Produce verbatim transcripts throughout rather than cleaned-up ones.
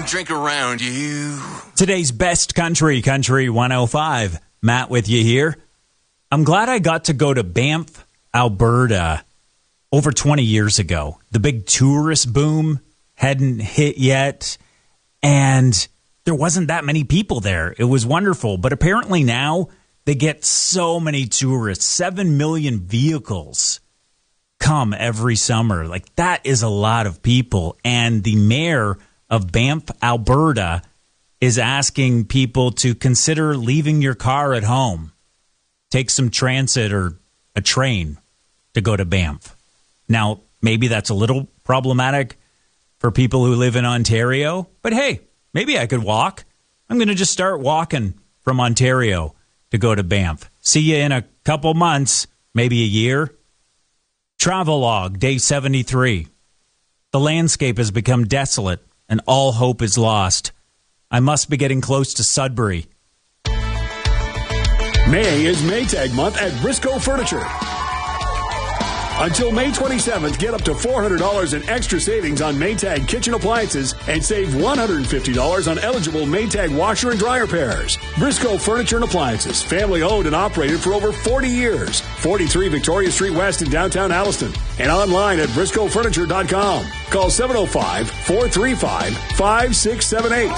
and drink around you. Today's best country, Country one oh five. Matt with you here. I'm glad I got to go to Banff, Alberta over twenty years ago. The big tourist boom hadn't hit yet, and there wasn't that many people there. It was wonderful, but apparently now they get so many tourists. Seven million vehicles come every summer. Like, that is a lot of people, and the mayor of Banff, Alberta is asking people to consider leaving your car at home. Take some transit or a train to go to Banff. Now, maybe that's a little problematic for people who live in Ontario, but hey, maybe I could walk. I'm going to just start walking from Ontario to go to Banff. See you in a couple months, maybe a year. Travelog, day seventy-three. The landscape has become desolate and all hope is lost. I must be getting close to Sudbury. May is Maytag month at Briscoe Furniture. Until May twenty-seventh, get up to four hundred dollars in extra savings on Maytag kitchen appliances and save one hundred fifty dollars on eligible Maytag washer and dryer pairs. Briscoe Furniture and Appliances, family owned and operated for over forty years. forty-three Victoria Street West in downtown Alliston and online at briscoe furniture dot com. Call seven oh five, four three five, five six seven eight.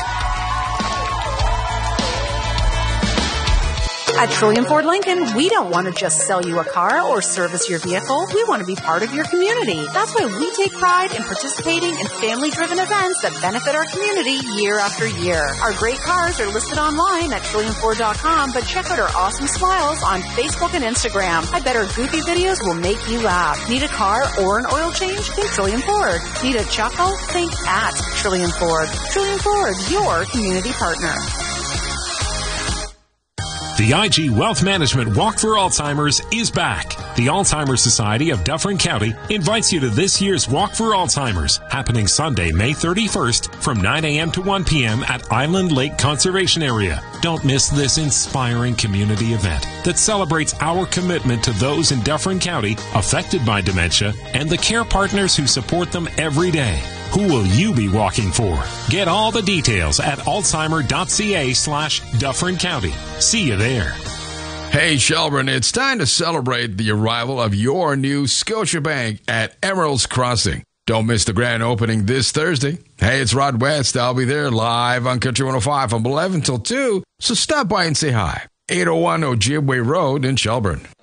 At Trillium Ford Lincoln, we don't want to just sell you a car or service your vehicle. We want to be part of your community. That's why we take pride in participating in family-driven events that benefit our community year after year. Our great cars are listed online at trillium ford dot com, but check out our awesome smiles on Facebook and Instagram. I bet our goofy videos will make you laugh. Need a car or an oil change? Think Trillium Ford. Need a chuckle? Think at Trillium Ford. Trillium Ford, your community partner. The I G Wealth Management Walk for Alzheimer's is back. The Alzheimer's Society of Dufferin County invites you to this year's Walk for Alzheimer's, happening Sunday, May thirty-first from nine a.m. to one p.m. at Island Lake Conservation Area. Don't miss this inspiring community event that celebrates our commitment to those in Dufferin County affected by dementia and the care partners who support them every day. Who will you be walking for? Get all the details at alzheimer.ca slash Dufferin County. See you there. Hey, Shelburne, it's time to celebrate the arrival of your new Scotiabank at Emerald's Crossing. Don't miss the grand opening this Thursday. Hey, it's Rod West. I'll be there live on Country one oh five from eleven till two, so stop by and say hi. eight oh one Ojibway Road in Shelburne.